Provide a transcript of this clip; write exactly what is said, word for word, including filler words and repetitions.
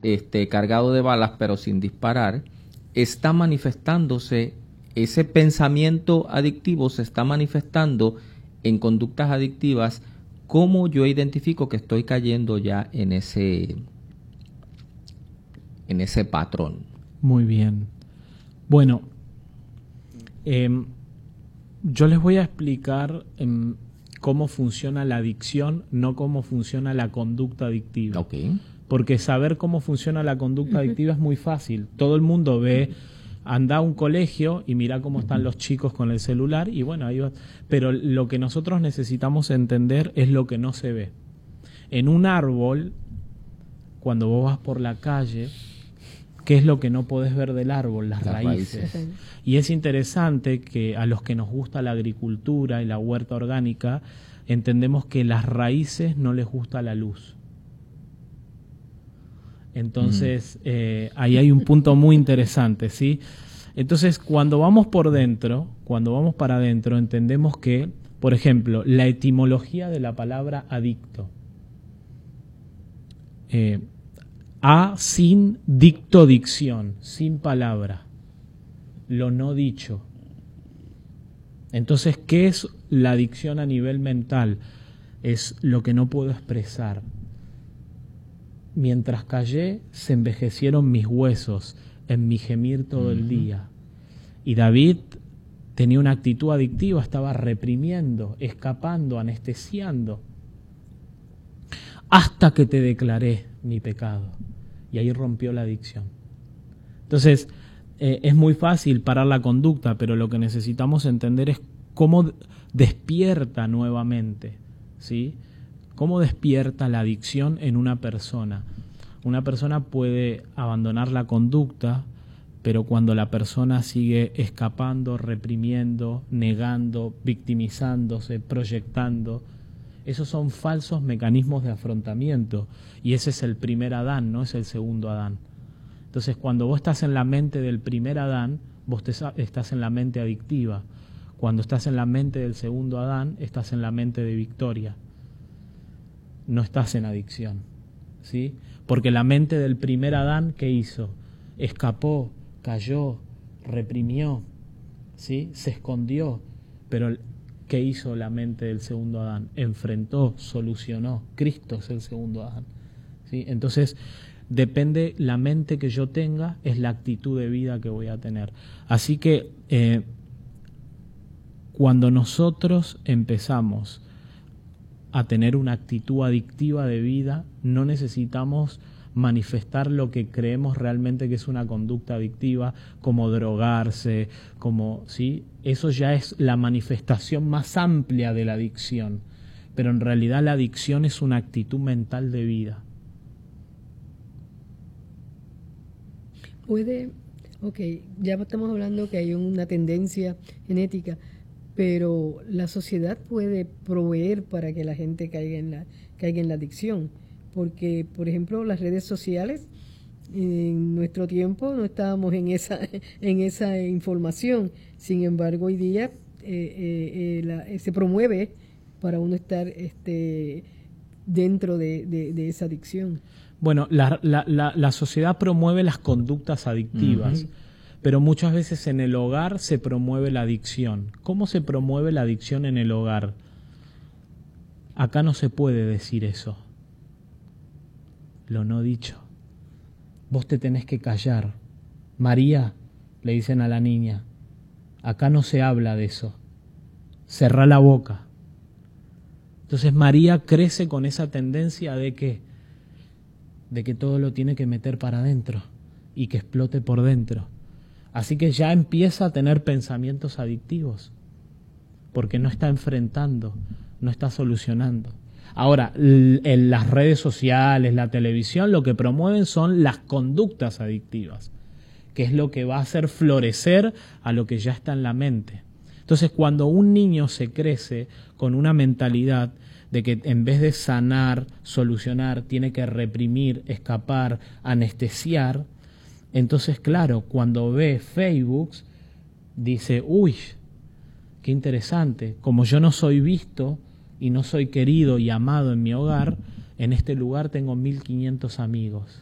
este, cargado de balas pero sin disparar, está manifestándose, ese pensamiento adictivo se está manifestando en conductas adictivas. ¿Cómo yo identifico que estoy cayendo ya en ese, en ese patrón? Muy bien. Bueno, eh, yo les voy a explicar eh, cómo funciona la adicción, no cómo funciona la conducta adictiva. Okay. Porque saber cómo funciona la conducta adictiva es muy fácil. Todo el mundo ve, anda a un colegio y mira cómo están los chicos con el celular y bueno, ahí va. Pero lo que nosotros necesitamos entender es lo que no se ve. En un árbol, cuando vos vas por la calle, ¿qué es lo que no podés ver del árbol? Las, Las raíces. raíces. Y es interesante que a los que nos gusta la agricultura y la huerta orgánica, entendemos que las raíces no les gusta la luz. Entonces, mm. eh, ahí hay un punto muy interesante, ¿sí? Entonces, cuando vamos por dentro, cuando vamos para adentro, entendemos que, por ejemplo, la etimología de la palabra adicto. Eh, A sin dicto, dicción, sin palabra, lo no dicho. Entonces, ¿qué es la adicción a nivel mental? Es lo que no puedo expresar. Mientras callé, se envejecieron mis huesos en mi gemir todo el día. Y David tenía una actitud adictiva, estaba reprimiendo, escapando, anestesiando, hasta que te declaré mi pecado. Y ahí rompió la adicción. Entonces, eh, es muy fácil parar la conducta, pero lo que necesitamos entender es cómo despierta nuevamente, ¿sí? ¿Cómo despierta la adicción en una persona? Una persona puede abandonar la conducta, pero cuando la persona sigue escapando, reprimiendo, negando, victimizándose, proyectando, esos son falsos mecanismos de afrontamiento. Y ese es el primer Adán, no es el segundo Adán. Entonces, cuando vos estás en la mente del primer Adán, vos te, estás en la mente adictiva. Cuando estás en la mente del segundo Adán, estás en la mente de victoria. No estás en adicción, ¿sí? Porque la mente del primer Adán, ¿qué hizo? Escapó, cayó, reprimió, ¿sí? Se escondió. Pero ¿qué hizo la mente del segundo Adán? Enfrentó, solucionó. Cristo es el segundo Adán, ¿sí? Entonces, depende la mente que yo tenga, es la actitud de vida que voy a tener. Así que eh, cuando nosotros empezamos a tener una actitud adictiva de vida, no necesitamos manifestar lo que creemos realmente que es una conducta adictiva, como drogarse, como, ¿sí? Eso ya es la manifestación más amplia de la adicción, pero en realidad la adicción es una actitud mental de vida. Puede, ok, ya estamos hablando que hay una tendencia genética, pero la sociedad puede proveer para que la gente caiga en la, caiga en la adicción. Porque, por ejemplo, las redes sociales, en nuestro tiempo no estábamos en esa, en esa información. Sin embargo, hoy día eh, eh, eh, la, eh, se promueve para uno estar este, dentro de, de, de esa adicción. Bueno, la, la, la, la sociedad promueve las conductas adictivas. Uh-huh. Pero muchas veces en el hogar se promueve la adicción. ¿Cómo se promueve la adicción en el hogar? Acá no se puede decir eso. Lo no dicho. Vos te tenés que callar. María, le dicen a la niña, acá no se habla de eso. Cerrá la boca. Entonces María crece con esa tendencia de que, de que todo lo tiene que meter para adentro y que explote por dentro. Así que ya empieza a tener pensamientos adictivos, porque no está enfrentando, no está solucionando. Ahora, en las redes sociales, la televisión, lo que promueven son las conductas adictivas, que es lo que va a hacer florecer a lo que ya está en la mente. Entonces, cuando un niño se crece con una mentalidad de que en vez de sanar, solucionar, tiene que reprimir, escapar, anestesiar, entonces, claro, cuando ve Facebook, dice, uy, qué interesante, como yo no soy visto y no soy querido y amado en mi hogar, en este lugar tengo mil quinientos amigos.